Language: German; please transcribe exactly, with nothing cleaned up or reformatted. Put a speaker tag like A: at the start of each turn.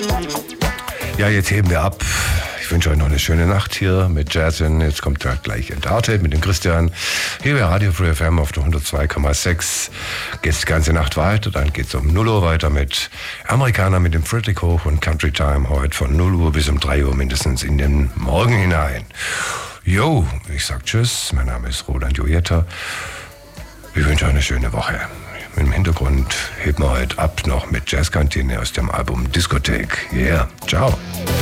A: Ja, jetzt heben wir ab. Ich wünsche euch noch eine schöne Nacht hier mit Jazzin. Jetzt kommt gleich Entartet mit dem Christian. Hier bei Radio Free F M auf der hundertzwei Komma sechs. Geht's die ganze Nacht weiter. Dann geht's um null Uhr weiter mit Amerikaner mit dem Fredrik Hoch und Country Time heute von null Uhr bis um drei Uhr mindestens in den Morgen hinein. Jo, ich sag Tschüss. Mein Name ist Roland Joyetta. Ich wünsche euch eine schöne Woche. Im Hintergrund heben wir heute ab noch mit Jazzkantine aus dem Album Diskothek. Yeah, ciao.